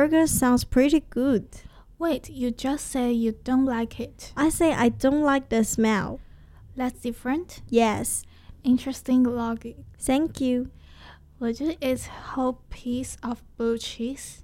burger sounds pretty good. Wait, you just say you don't like it. I say I don't like the smell. That's different. Yes. Interesting logic. Thank you. Would you eat whole piece of blue cheese?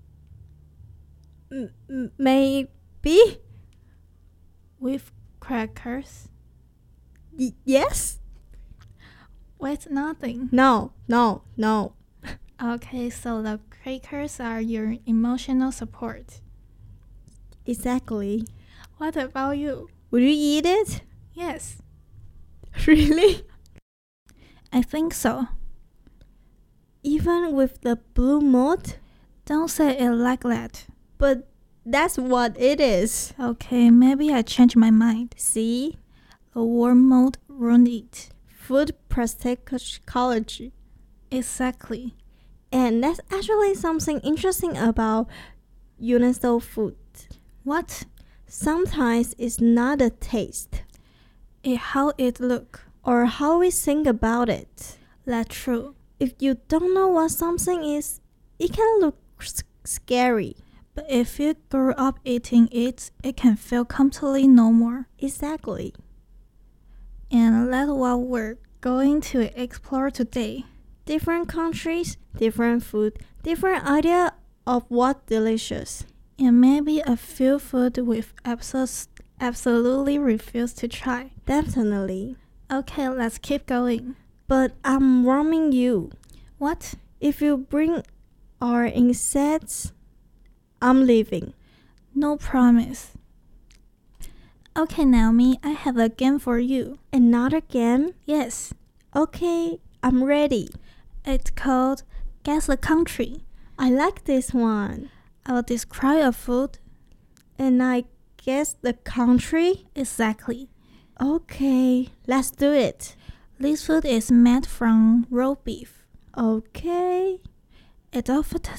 Maybe? With crackers? Yes? Wait, nothing. No. Okay, so the crackers are your emotional support. Exactly. What about you? Would you eat it? Yes, Really? I think so. Even with the blue mold? Don't say it like that. But that's what it is. Okay, maybe I changed my mind. See? The warm mode ruined it. Food psychology. Exactly. And that's actually something interesting about universal food. What? Sometimes it's not the taste How it look. or how we think about it. That's true. If you don't know what something is, it can look scary. But if you grew up eating it, it can feel completely normal. Exactly. And that's what we're going to explore today. Different countries, different food, different idea of what delicious. And maybe a few food we've absolutely refuse to try. Definitely. Okay, let's keep going. But I'm warning you. What? If you bring our insects, I'm leaving. No promise. Okay, Naomi, I have a game for you. Another game? Yes, Okay, I'm ready. it's called Guess the Country. I like this one. I will describe a food. And I guess the country? Exactly. Okay, let's do it. This food is made from raw beef. Okay. It's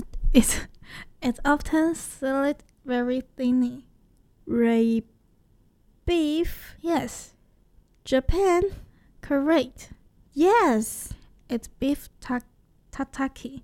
often sealed very thinly. Ray beef. Yes, Japan? correct. Yes. It's beef tataki.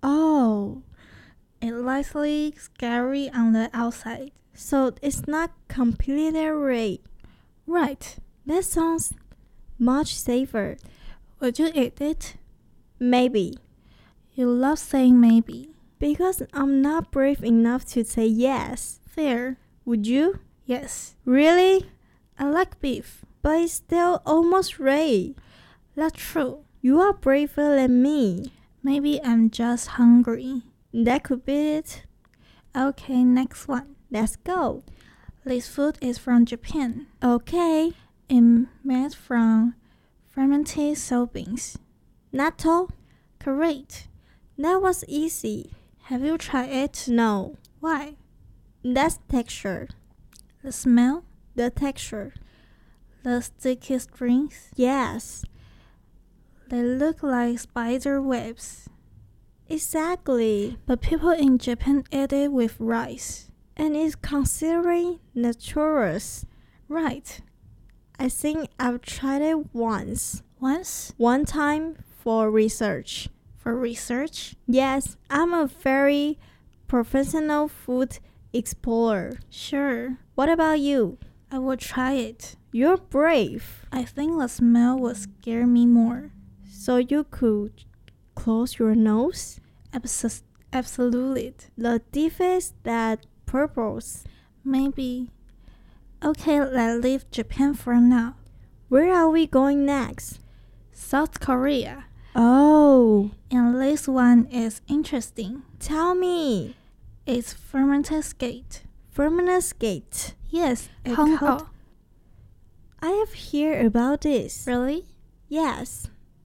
Oh, It's lightly scary on the outside. so it's not completely ray. Right. That sounds much safer. Would you eat it? Maybe. You love saying maybe. Because I'm not brave enough to say yes. Fair. Would you? Yes. Really? I like beef. But it's still almost ray. That's true. You are braver than me. Maybe I'm just hungry. That could be it. Okay, next one. Let's go. This food is from Japan. Okay. It's made from fermented soybeans. Natto? Correct. That was easy. Have you tried it? No. Why? That's texture. The smell? The texture. The sticky strings? Yes. They look like spider webs. Exactly. But people in Japan eat it with rice. And it's considered naturous. Right. I think I've tried it once. Once? One time for research. For research? Yes, I'm a very professional food explorer. Sure. What about you? I will try it. You're brave. I think the smell will scare me more. So you could close your nose? Absolutely. The difference that purpose. Maybe. Okay, let's leave Japan for now. Where are we going next? South Korea. Oh, And this one is interesting. tell me. It's fermented skate. Fermented skate. Yes, It Hong called- I have heard about this. Really? Yes.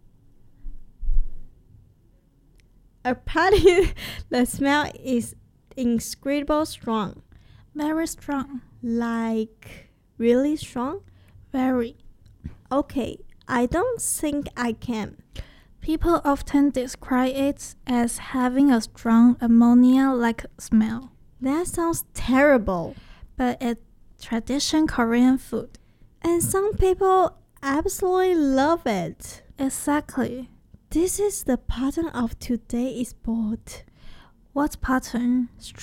Apparently, the smell is incredible strong. Very strong. Like, really strong? Very. Okay, I don't think I can. People often describe it as having a strong ammonia-like smell, That sounds terrible. but it's traditional Korean food. And some people absolutely love it. Exactly. This is the pattern of today's boat. What pattern?